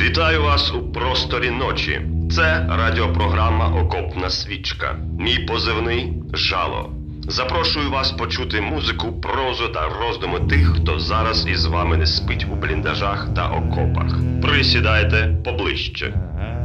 Вітаю вас у просторі ночі. Це радіопрограма «Окопна свічка». Мій позивний – Жало. Запрошую вас почути музику, прозу та роздуми тих, хто зараз із вами не спить у бліндажах та окопах. Присідайте поближче.